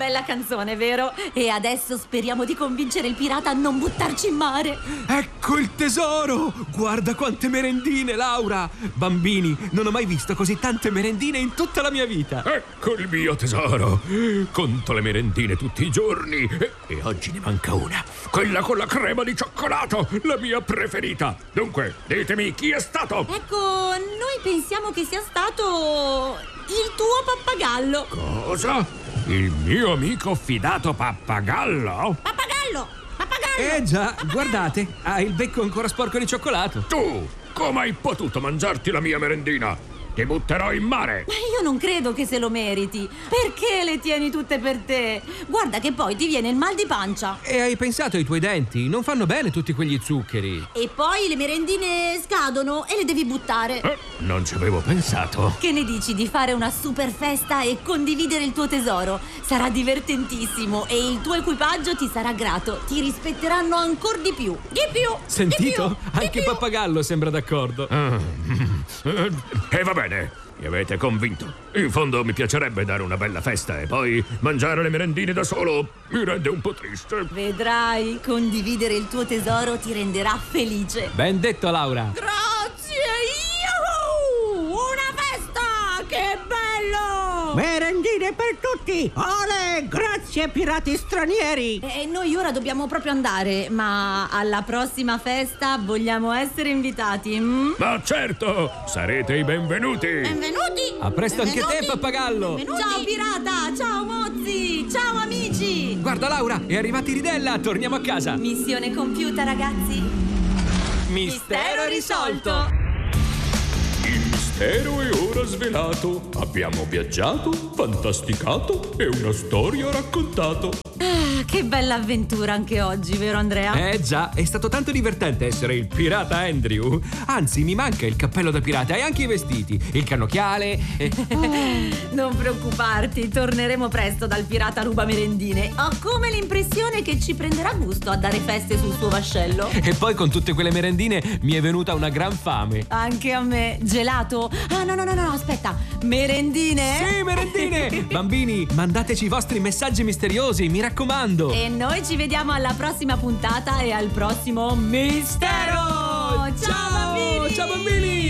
bella canzone, vero? E adesso speriamo di convincere il pirata a non buttarci in mare. Ecco il tesoro! Guarda quante merendine, Laura! Bambini, non ho mai visto così tante merendine in tutta la mia vita. Ecco il mio tesoro. Conto le merendine tutti i giorni e oggi ne manca una. Quella con la crema di cioccolato, la mia preferita. Dunque, ditemi chi è stato. Ecco, noi pensiamo che sia stato il tuo pappagallo. Cosa? Il mio amico fidato pappagallo? Pappagallo! Pappagallo! Già, Pappagallo! guardate, ha il becco ancora sporco di cioccolato. Tu, come hai potuto mangiarti la mia merendina? Ti butterò in mare. Ma io non credo che se lo meriti. Perché le tieni tutte per te? Guarda che poi ti viene il mal di pancia. E hai pensato ai tuoi denti? Non fanno bene tutti quegli zuccheri. E poi le merendine scadono e le devi buttare. Non ci avevo pensato. Che ne dici di fare una super festa e condividere il tuo tesoro? Sarà divertentissimo e il tuo equipaggio ti sarà grato. Ti rispetteranno ancora di più. Di più! Sentito? Di più, Anche di più. Pappagallo sembra d'accordo. E va bene, mi avete convinto. In fondo mi piacerebbe dare una bella festa e poi mangiare le merendine da solo mi rende un po' triste. Vedrai, condividere il tuo tesoro ti renderà felice. Ben detto, Laura. Grazie! Yuhu! Una festa! Che bello! Merendine per tutti! Ole! Grazie, pirati stranieri! E noi ora dobbiamo proprio andare, ma alla prossima festa vogliamo essere invitati. Ma certo, sarete i benvenuti. Benvenuti! A presto anche Benvenuti. te, Pappagallo. Benvenuti. Ciao pirata! Ciao Mozzi! Ciao amici! Guarda, Laura, è arrivata Iridella. Torniamo a casa. Missione compiuta, ragazzi! Mistero risolto! Il mistero è ora svelato. Abbiamo viaggiato, fantasticato e una storia raccontato. Che bella avventura anche oggi, vero Andrea? Già, è stato tanto divertente essere il pirata Andrew. Anzi, mi manca il cappello da pirata e anche i vestiti, il cannocchiale. Non preoccuparti, torneremo presto dal pirata ruba merendine. Ho come l'impressione che ci prenderà gusto a dare feste sul suo vascello. E poi con tutte quelle merendine mi è venuta una gran fame. Anche a me. Gelato? Ah, no, aspetta. Merendine? Sì, merendine! Bambini, mandateci i vostri messaggi misteriosi, mi raccomando. E noi ci vediamo alla prossima puntata e al prossimo Mistero! Ciao bambini! Ciao bambini!